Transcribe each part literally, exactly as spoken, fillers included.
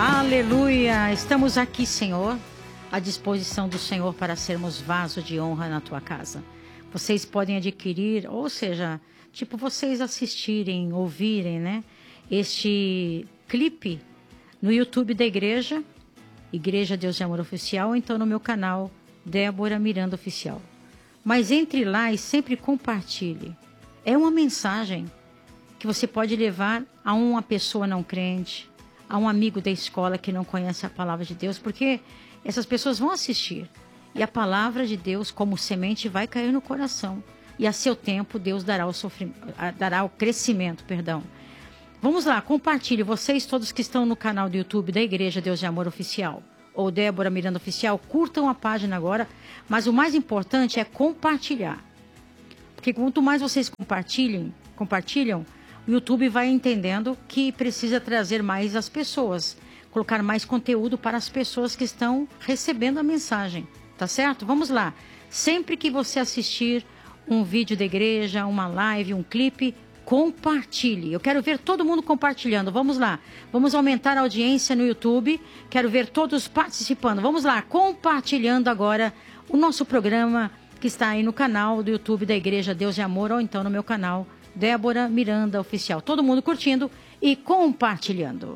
Aleluia! Estamos aqui, Senhor, à disposição do Senhor para sermos vaso de honra na tua casa. Vocês podem adquirir, ou seja, tipo vocês assistirem, ouvirem, né? Este clipe no YouTube da igreja, Igreja Deus de Amor Oficial, ou então no meu canal, Débora Miranda Oficial. Mas entre lá e sempre compartilhe. É uma mensagem que você pode levar a uma pessoa não crente, a um amigo da escola que não conhece a palavra de Deus, porque essas pessoas vão assistir. E a palavra de Deus, como semente, vai cair no coração. E a seu tempo, Deus dará o, sofrimento, dará o crescimento. Perdão. Vamos lá, compartilhe. Vocês todos que estão no canal do YouTube da Igreja Deus de Amor Oficial, ou Débora Miranda Oficial, curtam a página agora. Mas o mais importante é compartilhar. Porque quanto mais vocês compartilhem, compartilham, o YouTube vai entendendo que precisa trazer mais as pessoas, colocar mais conteúdo para as pessoas que estão recebendo a mensagem, tá certo? Vamos lá. Sempre que você assistir um vídeo da igreja, uma live, um clipe, compartilhe. Eu quero ver todo mundo compartilhando. Vamos lá. Vamos aumentar a audiência no YouTube. Quero ver todos participando. Vamos lá, compartilhando agora o nosso programa que está aí no canal do YouTube da Igreja Deus de Amor, ou então no meu canal Débora Miranda Oficial. Todo mundo curtindo e compartilhando.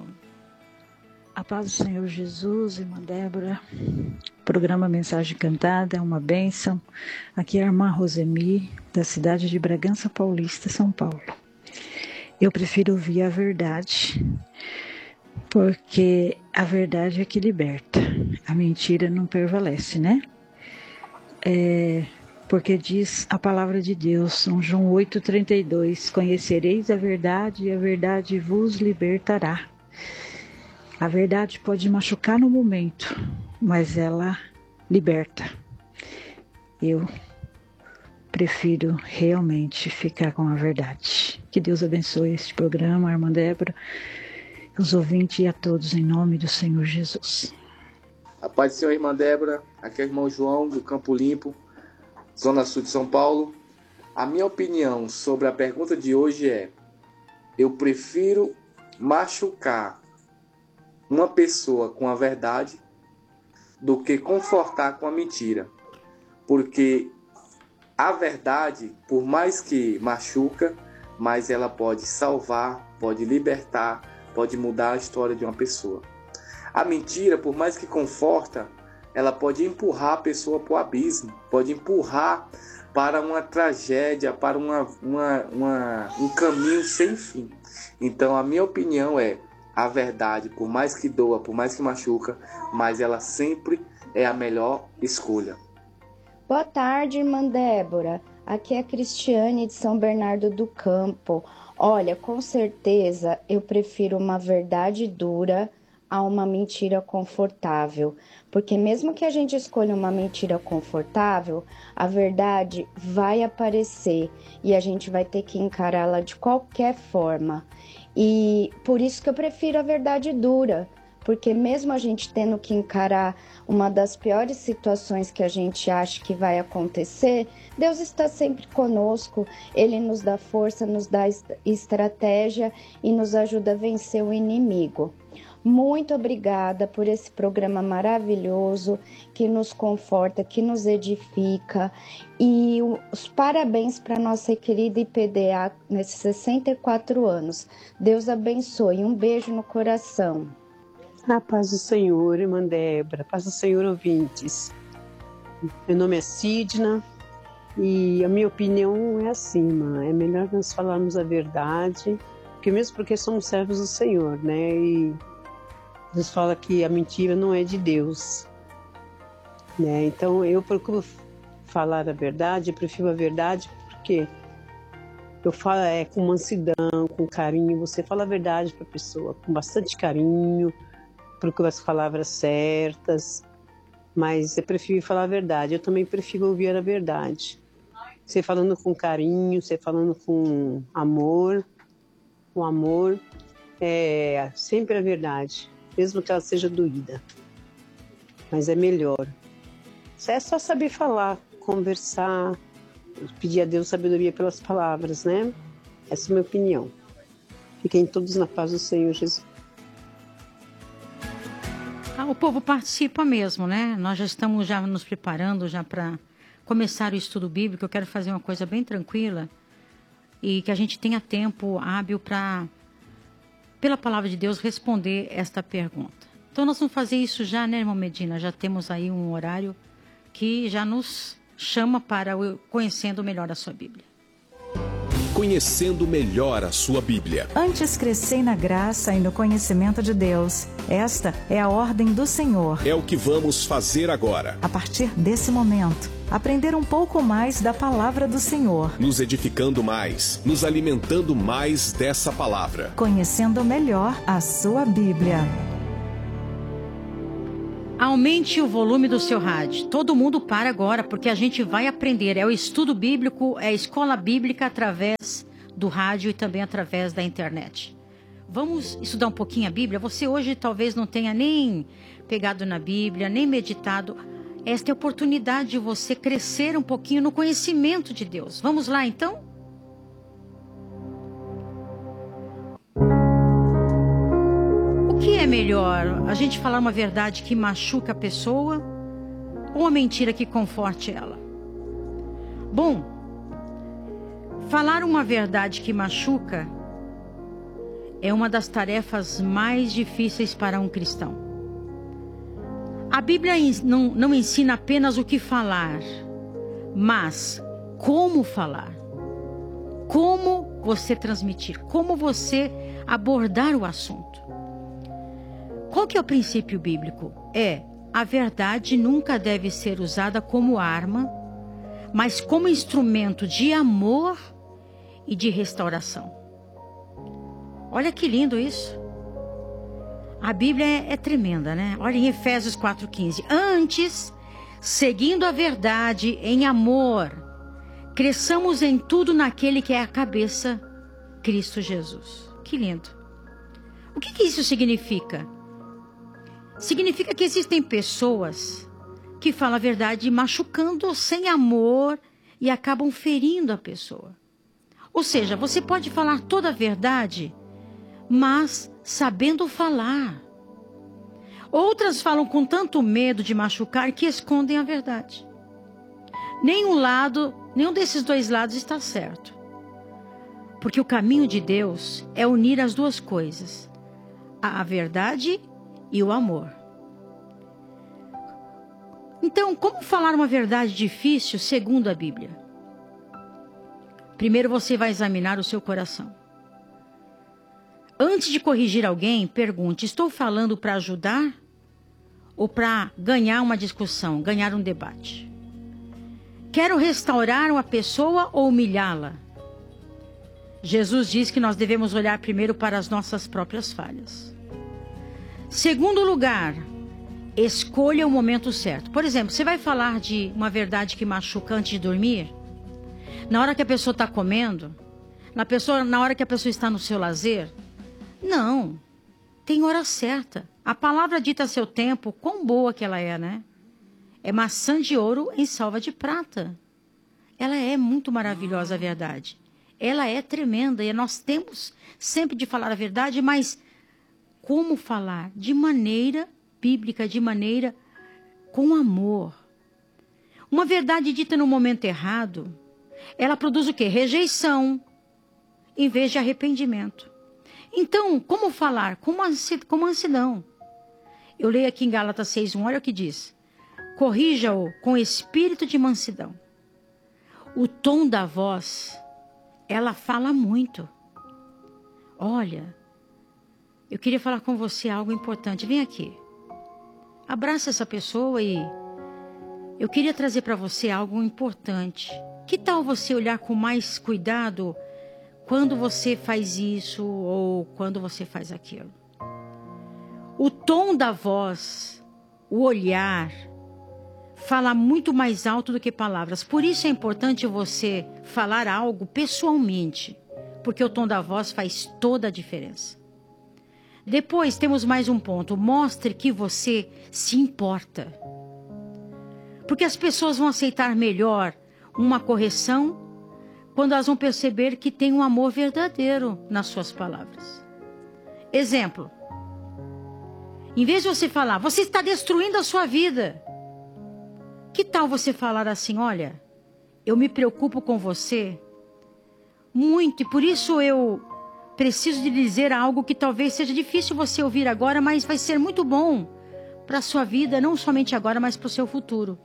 A paz do Senhor Jesus, irmã Débora. Programa Mensagem Cantada é uma bênção. Aqui é a irmã Rosemi, da cidade de Bragança Paulista, São Paulo. Eu prefiro ouvir a verdade, porque a verdade é que liberta. A mentira não prevalece, né? É... Porque diz a palavra de Deus, São João oito, trinta e dois, conhecereis a verdade e a verdade vos libertará. A verdade pode machucar no momento, mas ela liberta. Eu prefiro realmente ficar com a verdade. Que Deus abençoe este programa, a irmã Débora, os ouvintes e a todos, em nome do Senhor Jesus. A paz do Senhor, irmã Débora. Aqui é o irmão João, do Campo Limpo, Zona Sul de São Paulo. A minha opinião sobre a pergunta de hoje é: eu prefiro machucar uma pessoa com a verdade do que confortar com a mentira. Porque a verdade, por mais que machuca, mas ela pode salvar, pode libertar, pode mudar a história de uma pessoa. A mentira, por mais que conforta, ela pode empurrar a pessoa para o abismo, pode empurrar para uma tragédia, para uma, uma, uma, um caminho sem fim. Então, a minha opinião é: a verdade, por mais que doa, por mais que machuca, mas ela sempre é a melhor escolha. Boa tarde, irmã Débora. Aqui é a Cristiane de São Bernardo do Campo. Olha, com certeza eu prefiro uma verdade dura a uma mentira confortável, porque mesmo que a gente escolha uma mentira confortável, a verdade vai aparecer e a gente vai ter que encará-la de qualquer forma. E por isso que eu prefiro a verdade dura, porque mesmo a gente tendo que encarar uma das piores situações que a gente acha que vai acontecer, Deus está sempre conosco, Ele nos dá força, nos dá estratégia e nos ajuda a vencer o inimigo. Muito obrigada por esse programa maravilhoso que nos conforta, que nos edifica. E os parabéns para a nossa querida I P D A nesses sessenta e quatro anos. Deus abençoe. Um beijo no coração. A paz do Senhor, irmã Débora. A paz do Senhor, ouvintes. Meu nome é Sidna e a minha opinião é assim, irmã. É melhor nós falarmos a verdade, porque mesmo porque somos servos do Senhor, né? E Deus fala que a mentira não é de Deus, né? Então eu procuro falar a verdade, eu prefiro a verdade porque eu falo é com mansidão, com carinho. Você fala a verdade para a pessoa com bastante carinho, procura as palavras certas, mas eu prefiro falar a verdade. Eu também prefiro ouvir a verdade. Você falando com carinho, você falando com amor, com amor, é sempre a verdade. Mesmo que ela seja doída, mas é melhor. É só saber falar, conversar, pedir a Deus sabedoria pelas palavras, né? Essa é a minha opinião. Fiquem todos na paz do Senhor Jesus. Ah, o povo participa mesmo, né? Nós já estamos já nos preparando já para começar o estudo bíblico. Eu quero fazer uma coisa bem tranquila e que a gente tenha tempo hábil para, pela palavra de Deus, responder esta pergunta. Então nós vamos fazer isso já, né, irmão Medina? Já temos aí um horário que já nos chama para o conhecendo melhor a sua Bíblia. Conhecendo melhor a sua Bíblia. Antes crescei na graça e no conhecimento de Deus. Esta é a ordem do Senhor. É o que vamos fazer agora. A partir desse momento, aprender um pouco mais da palavra do Senhor. Nos edificando mais, nos alimentando mais dessa palavra. Conhecendo melhor a sua Bíblia. Aumente o volume do seu rádio. Todo mundo para agora, porque a gente vai aprender. É o estudo bíblico, é a escola bíblica através do rádio e também através da internet. Vamos estudar um pouquinho a Bíblia? Você hoje talvez não tenha nem pegado na Bíblia, nem meditado. Esta é a oportunidade de você crescer um pouquinho no conhecimento de Deus. Vamos lá, então? O que é melhor? A gente falar uma verdade que machuca a pessoa ou uma mentira que conforte ela? Bom, falar uma verdade que machuca é uma das tarefas mais difíceis para um cristão. A Bíblia não, não ensina apenas o que falar, mas como falar. Como você transmitir, como você abordar o assunto. Qual que é o princípio bíblico? É, a verdade nunca deve ser usada como arma, mas como instrumento de amor e de restauração. Olha que lindo isso. A Bíblia é, é tremenda, né? Olha em Efésios quatro, quinze. Antes, seguindo a verdade em amor, cresçamos em tudo naquele que é a cabeça, Cristo Jesus. Que lindo. O que, que isso significa? Significa que existem pessoas que falam a verdade machucando sem amor e acabam ferindo a pessoa. Ou seja, você pode falar toda a verdade, mas sabendo falar. Outras falam com tanto medo de machucar que escondem a verdade. Nenhum lado, nenhum desses dois lados está certo. Porque o caminho de Deus é unir as duas coisas, a verdade e o amor. Então, como falar uma verdade difícil segundo a Bíblia? Primeiro você vai examinar o seu coração. Antes de corrigir alguém, pergunte: estou falando para ajudar ou para ganhar uma discussão, ganhar um debate? Quero restaurar uma pessoa ou humilhá-la? Jesus diz que nós devemos olhar primeiro para as nossas próprias falhas. Segundo lugar, escolha o momento certo. Por exemplo, você vai falar de uma verdade que machuca antes de dormir? Na hora que a pessoa está comendo? Na, pessoa, na hora que a pessoa está no seu lazer? Não. Tem hora certa. A palavra dita a seu tempo, quão boa que ela é, né? É maçã de ouro em salva de prata. Ela é muito maravilhosa, a verdade. Ela é tremenda e nós temos sempre de falar a verdade, mas como falar? De maneira bíblica, de maneira com amor. Uma verdade dita no momento errado, ela produz o quê? Rejeição, em vez de arrependimento. Então, como falar? Com mansidão. Eu leio aqui em Gálatas seis, um, olha o que diz. Corrija-o com espírito de mansidão. O tom da voz, ela fala muito. Olha, eu queria falar com você algo importante. Vem aqui. Abraça essa pessoa e eu queria trazer para você algo importante. Que tal você olhar com mais cuidado quando você faz isso ou quando você faz aquilo? O tom da voz, o olhar, fala muito mais alto do que palavras. Por isso é importante você falar algo pessoalmente, porque o tom da voz faz toda a diferença. Depois temos mais um ponto. Mostre que você se importa. Porque as pessoas vão aceitar melhor uma correção quando elas vão perceber que tem um amor verdadeiro nas suas palavras. Exemplo. Em vez de você falar, você está destruindo a sua vida. Que tal você falar assim, olha, eu me preocupo com você muito e por isso eu preciso de dizer algo que talvez seja difícil você ouvir agora, mas vai ser muito bom para a sua vida, não somente agora, mas para o seu futuro.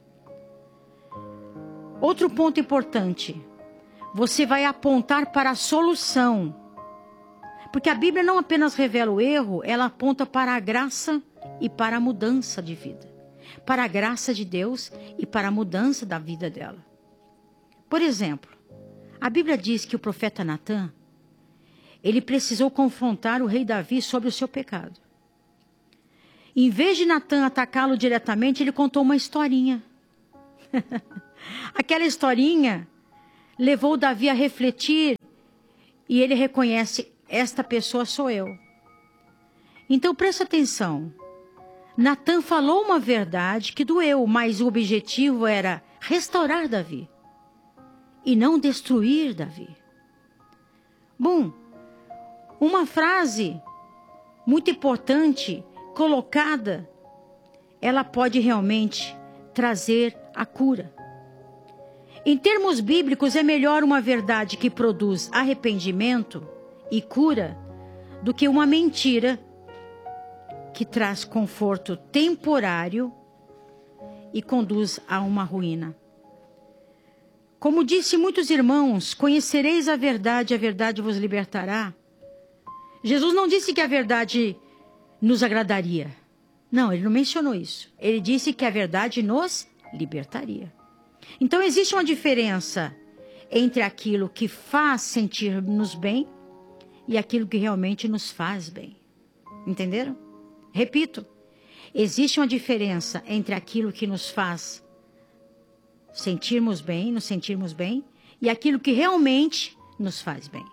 Outro ponto importante, você vai apontar para a solução. Porque a Bíblia não apenas revela o erro, ela aponta para a graça e para a mudança de vida. Para a graça de Deus e para a mudança da vida dela. Por exemplo, a Bíblia diz que o profeta Natã, ele precisou confrontar o rei Davi sobre o seu pecado. Em vez de Natã atacá-lo diretamente, ele contou uma historinha. Aquela historinha levou Davi a refletir e ele reconhece, esta pessoa sou eu. Então presta atenção. Natã falou uma verdade que doeu, mas o objetivo era restaurar Davi e não destruir Davi. Bom, uma frase muito importante colocada, ela pode realmente trazer a cura. Em termos bíblicos, é melhor uma verdade que produz arrependimento e cura do que uma mentira que traz conforto temporário e conduz a uma ruína. Como disse muitos irmãos, conhecereis a verdade, a verdade vos libertará. Jesus não disse que a verdade nos agradaria. Não, ele não mencionou isso. Ele disse que a verdade nos libertaria. Então existe uma diferença entre aquilo que faz sentir-nos bem e aquilo que realmente nos faz bem. Entenderam? Repito, existe uma diferença entre aquilo que nos faz sentirmos bem, nos sentirmos bem, e aquilo que realmente nos faz bem.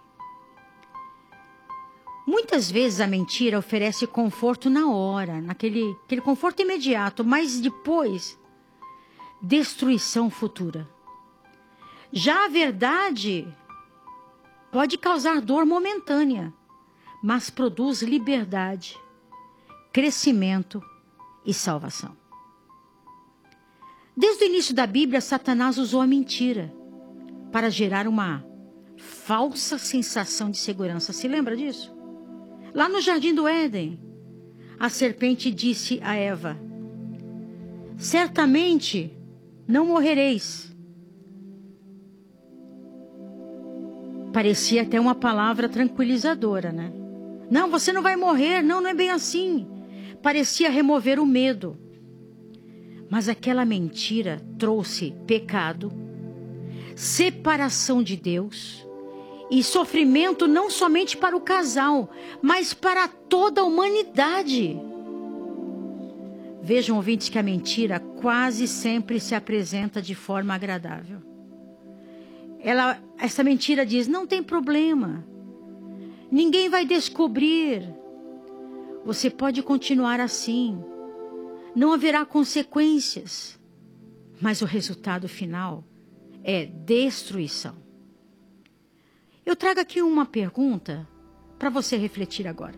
Muitas vezes a mentira oferece conforto na hora, naquele aquele conforto imediato, mas depois, destruição futura. Já a verdade pode causar dor momentânea, mas produz liberdade, crescimento e salvação. Desde o início da Bíblia, Satanás usou a mentira para gerar uma falsa sensação de segurança. Se lembra disso? Lá no Jardim do Éden, a serpente disse a Eva: certamente não morrereis. Parecia até uma palavra tranquilizadora, né? Não, você não vai morrer, não, não é bem assim. Parecia remover o medo. Mas aquela mentira trouxe pecado, separação de Deus e sofrimento não somente para o casal, mas para toda a humanidade. Vejam, ouvintes, que a mentira quase sempre se apresenta de forma agradável. Ela, essa mentira diz, não tem problema, ninguém vai descobrir, você pode continuar assim, não haverá consequências, mas o resultado final é destruição. Eu trago aqui uma pergunta para você refletir agora.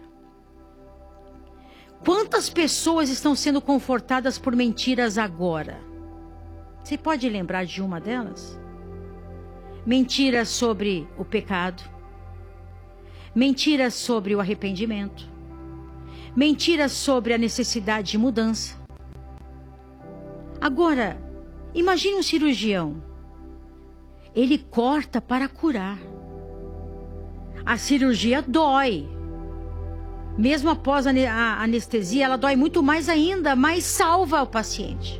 Quantas pessoas estão sendo confortadas por mentiras agora? Você pode lembrar de uma delas? Mentiras sobre o pecado, mentiras sobre o arrependimento, mentiras sobre a necessidade de mudança. Agora, imagine um cirurgião. Ele corta para curar. A cirurgia dói. Mesmo após a anestesia, ela dói muito mais ainda, mas salva o paciente.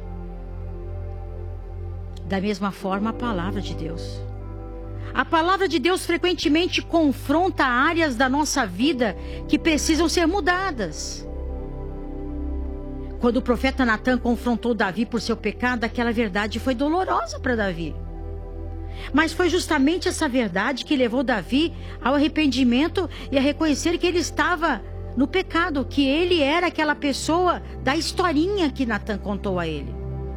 Da mesma forma, a palavra de Deus. A palavra de Deus frequentemente confronta áreas da nossa vida que precisam ser mudadas. Quando o profeta Natã confrontou Davi por seu pecado, aquela verdade foi dolorosa para Davi. Mas foi justamente essa verdade que levou Davi ao arrependimento e a reconhecer que ele estava no pecado, que ele era aquela pessoa da historinha que Natã contou a ele.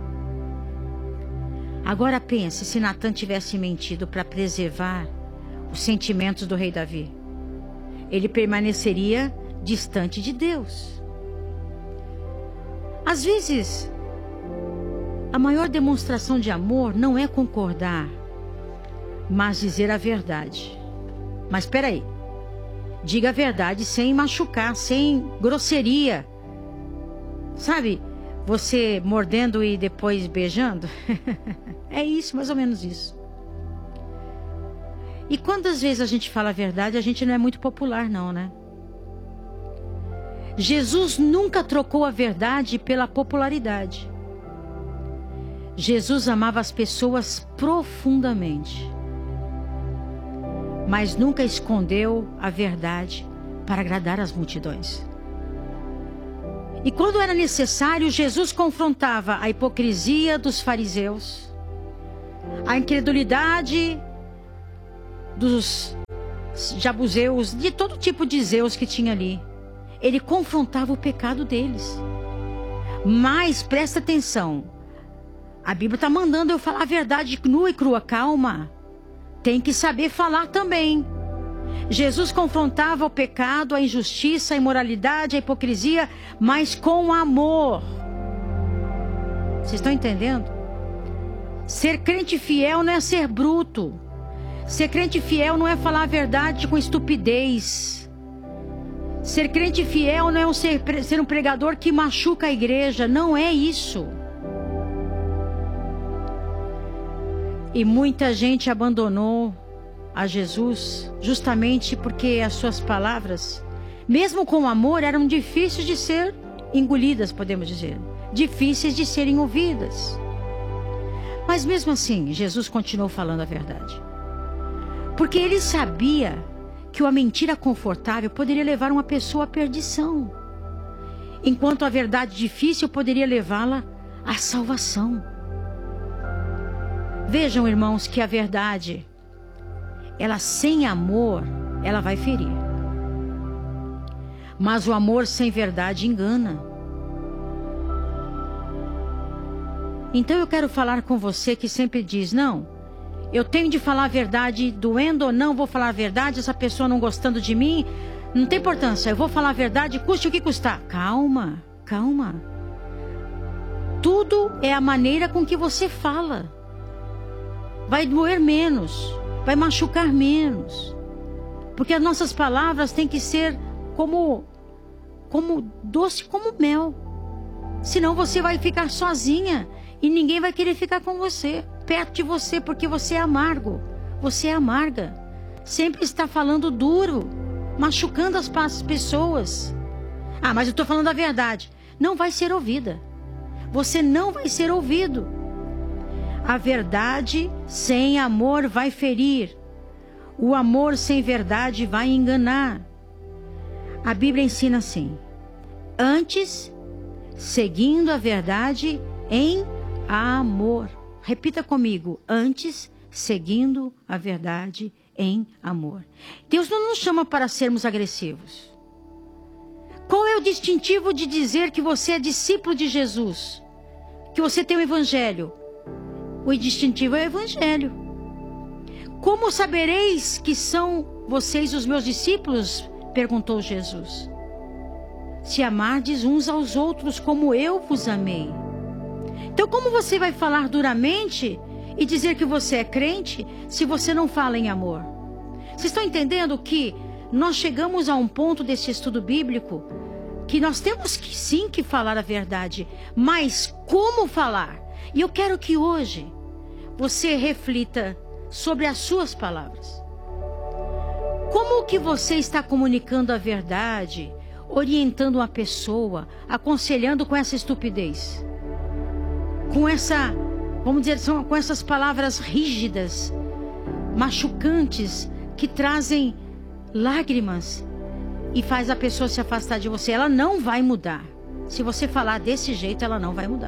Agora pense, se Natã tivesse mentido para preservar os sentimentos do rei Davi, ele permaneceria distante de Deus. Às vezes, a maior demonstração de amor não é concordar, mas dizer a verdade. Mas espera aí. Diga a verdade sem machucar, sem grosseria. Sabe, você mordendo e depois beijando? É isso, mais ou menos isso. E quantas vezes a gente fala a verdade, a gente não é muito popular não, né? Jesus nunca trocou a verdade pela popularidade. Jesus amava as pessoas profundamente, mas nunca escondeu a verdade para agradar as multidões. E quando era necessário, Jesus confrontava a hipocrisia dos fariseus, a incredulidade dos jabuseus, de todo tipo de zeus que tinha ali. Ele confrontava o pecado deles. Mas presta atenção, a Bíblia está mandando eu falar a verdade nua e crua. Calma, tem que saber falar também. Jesus confrontava o pecado, a injustiça, a imoralidade, a hipocrisia, mas com amor. Vocês estão entendendo? Ser crente fiel não é ser bruto. Ser crente fiel não é falar a verdade com estupidez. Ser crente fiel não é um ser, ser um pregador que machuca a igreja. Não é isso. E muita gente abandonou a Jesus justamente porque as suas palavras, mesmo com amor, eram difíceis de ser engolidas, podemos dizer. Difíceis de serem ouvidas. Mas mesmo assim, Jesus continuou falando a verdade. Porque ele sabia que uma mentira confortável poderia levar uma pessoa à perdição, enquanto a verdade difícil poderia levá-la à salvação. Vejam, irmãos, que a verdade, ela sem amor, ela vai ferir. Mas o amor sem verdade engana. Então eu quero falar com você que sempre diz, não, eu tenho de falar a verdade, doendo ou não, vou falar a verdade, essa pessoa não gostando de mim, não tem importância, eu vou falar a verdade, custe o que custar. Calma, calma. Tudo é a maneira com que você fala. Vai doer menos, vai machucar menos. Porque as nossas palavras têm que ser como, como doce, como mel. Senão você vai ficar sozinha e ninguém vai querer ficar com você, perto de você, porque você é amargo, você é amarga. Sempre está falando duro, machucando as pessoas. Ah, mas eu estou falando a verdade. Não vai ser ouvida. Você não vai ser ouvido. A verdade sem amor vai ferir. O amor sem verdade vai enganar. A Bíblia ensina assim: antes, seguindo a verdade em amor. Repita comigo: antes, seguindo a verdade em amor. Deus não nos chama para sermos agressivos. Qual é o distintivo de dizer que você é discípulo de Jesus? Que você tem o Evangelho? O distintivo é o Evangelho. Como sabereis que são vocês os meus discípulos? Perguntou Jesus. Se amardes uns aos outros como eu vos amei. Então como você vai falar duramente e dizer que você é crente se você não fala em amor? Vocês estão entendendo que nós chegamos a um ponto desse estudo bíblico que nós temos que sim que falar a verdade, mas como falar? E eu quero que hoje você reflita sobre as suas palavras. Como que você está comunicando a verdade, orientando uma pessoa, aconselhando com essa estupidez? Com essa, vamos dizer, são com essas palavras rígidas, machucantes, que trazem lágrimas e faz a pessoa se afastar de você. Ela não vai mudar. Se você falar desse jeito, ela não vai mudar.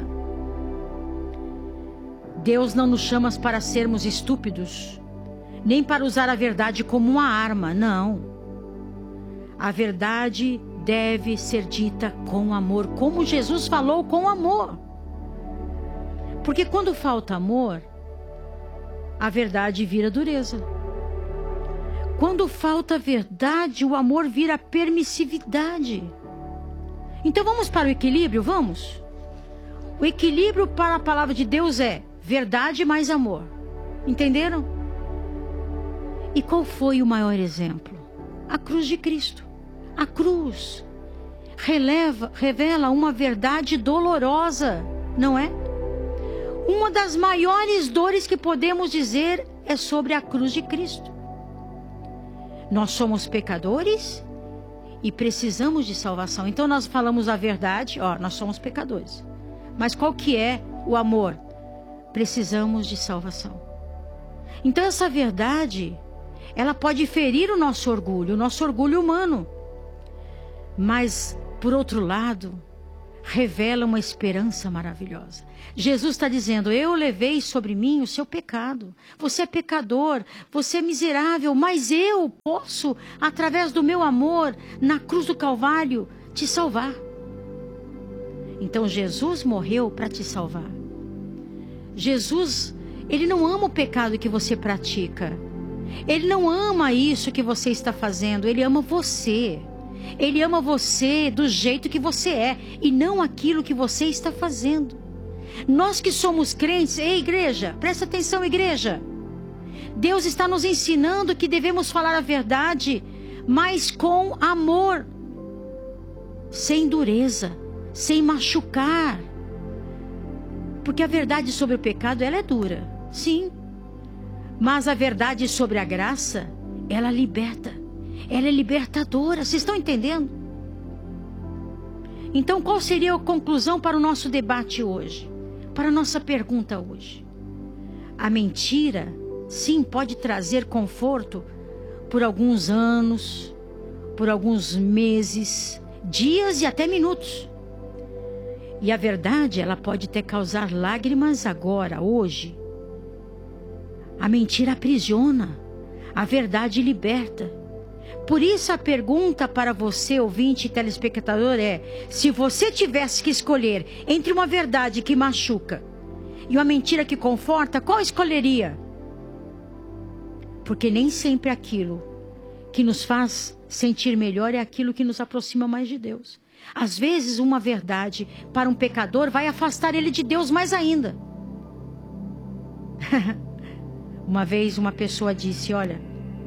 Deus não nos chama para sermos estúpidos, nem para usar a verdade como uma arma, não. A verdade deve ser dita com amor, como Jesus falou, com amor. Porque quando falta amor, a verdade vira dureza. Quando falta verdade, o amor vira permissividade. Então vamos para o equilíbrio, vamos? O equilíbrio para a palavra de Deus é verdade mais amor. Entenderam? E qual foi o maior exemplo? A cruz de Cristo. A cruz releva, revela uma verdade dolorosa, não é? Uma das maiores dores que podemos dizer é sobre a cruz de Cristo. Nós somos pecadores e precisamos de salvação. Então nós falamos a verdade, ó, nós somos pecadores. Mas qual que é o amor? Precisamos de salvação. Então essa verdade, ela pode ferir o nosso orgulho, o nosso orgulho humano. Mas, por outro lado, revela uma esperança maravilhosa. Jesus está dizendo, eu levei sobre mim o seu pecado. Você é pecador, você é miserável, mas eu posso, através do meu amor, na cruz do Calvário, te salvar. Então Jesus morreu para te salvar. Jesus, ele não ama o pecado que você pratica. Ele não ama isso que você está fazendo, ele ama você. Ele ama você do jeito que você é e não aquilo que você está fazendo. Nós que somos crentes, ei igreja, presta atenção igreja. Deus está nos ensinando que devemos falar a verdade, mas com amor, sem dureza, sem machucar. Porque a verdade sobre o pecado, ela é dura, sim. Mas a verdade sobre a graça, ela liberta. Ela é libertadora, vocês estão entendendo? Então qual seria a conclusão para o nosso debate hoje? Para a nossa pergunta hoje? A mentira, sim, pode trazer conforto por alguns anos, por alguns meses, dias e até minutos. E a verdade, ela pode até causar lágrimas agora, hoje. A mentira aprisiona, a verdade liberta. Por isso a pergunta para você, ouvinte e telespectador, é: se você tivesse que escolher entre uma verdade que machuca e uma mentira que conforta, qual escolheria? Porque nem sempre aquilo que nos faz sentir melhor é aquilo que nos aproxima mais de Deus. Às vezes uma verdade para um pecador vai afastar ele de Deus mais ainda. Uma vez uma pessoa disse, olha,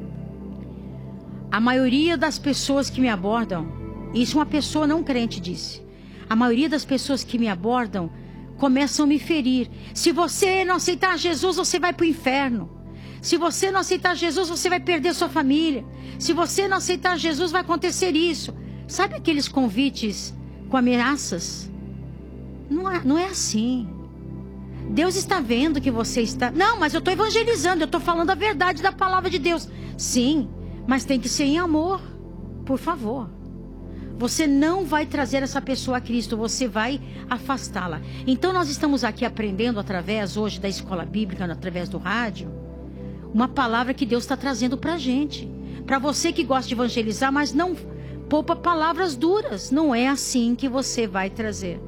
a maioria das pessoas que me abordam, isso uma pessoa não crente disse, a maioria das pessoas que me abordam começam a me ferir. Se você não aceitar Jesus, você vai para o inferno. Se você não aceitar Jesus, você vai perder sua família. Se você não aceitar Jesus, vai acontecer isso. Sabe aqueles convites com ameaças? Não é, não é assim. Deus está vendo que você está... Não, mas eu estou evangelizando, eu estou falando a verdade da palavra de Deus. Sim, mas tem que ser em amor, por favor. Você não vai trazer essa pessoa a Cristo, você vai afastá-la. Então nós estamos aqui aprendendo através hoje da escola bíblica, através do rádio, uma palavra que Deus está trazendo para a gente. Para você que gosta de evangelizar, mas não poupa palavras duras. Não é assim que você vai trazer.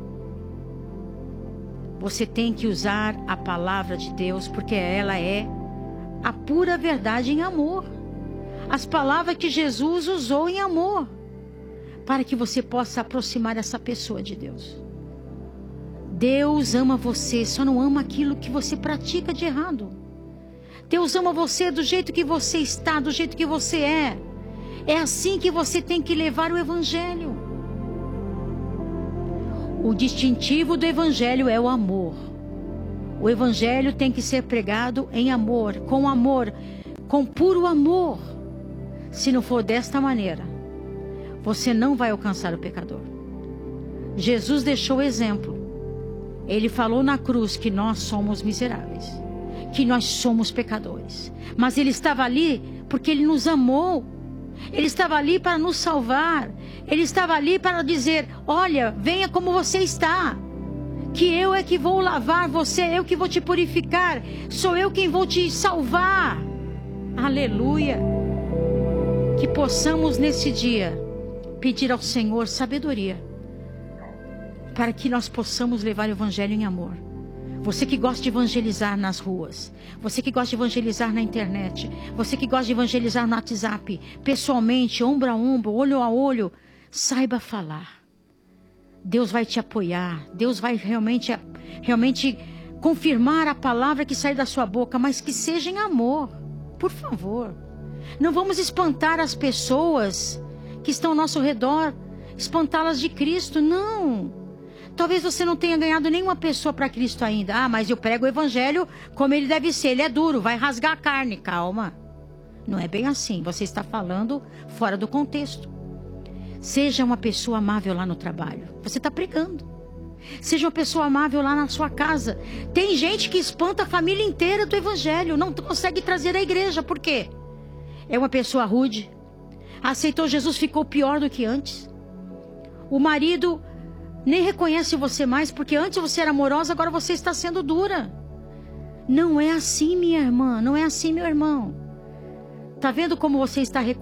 Você tem que usar a palavra de Deus, porque ela é a pura verdade em amor. As palavras que Jesus usou em amor, para que você possa aproximar essa pessoa de Deus. Deus ama você, só não ama aquilo que você pratica de errado. Deus ama você do jeito que você está, do jeito que você é. É assim que você tem que levar o evangelho. O distintivo do evangelho é o amor. O evangelho tem que ser pregado em amor, com amor, com puro amor. Se não for desta maneira, você não vai alcançar o pecador. Jesus deixou o exemplo. Ele falou na cruz que nós somos miseráveis, que nós somos pecadores. Mas ele estava ali porque ele nos amou. Ele estava ali para nos salvar. Ele estava ali para dizer, olha, venha como você está. Que eu é que vou lavar você, eu que vou te purificar. Sou eu quem vou te salvar. Aleluia. Que possamos nesse dia pedir ao Senhor sabedoria, para que nós possamos levar o evangelho em amor. Você que gosta de evangelizar nas ruas, você que gosta de evangelizar na internet, você que gosta de evangelizar no WhatsApp, pessoalmente, ombro a ombro, olho a olho, saiba falar. Deus vai te apoiar, Deus vai realmente realmente confirmar a palavra que sai da sua boca, mas que seja em amor. Por favor. Não vamos espantar as pessoas que estão ao nosso redor, espantá-las de Cristo, não. Talvez você não tenha ganhado nenhuma pessoa para Cristo ainda. Ah, mas eu prego o evangelho como ele deve ser. Ele é duro, vai rasgar a carne. Calma. Não é bem assim. Você está falando fora do contexto. Seja uma pessoa amável lá no trabalho. Você está pregando. Seja uma pessoa amável lá na sua casa. Tem gente que espanta a família inteira do evangelho. Não consegue trazer à igreja. Por quê? É uma pessoa rude. Aceitou Jesus, ficou pior do que antes. O marido nem reconhece você mais, porque antes você era amorosa, agora você está sendo dura. Não é assim, minha irmã. Não é assim, meu irmão. Tá vendo como você está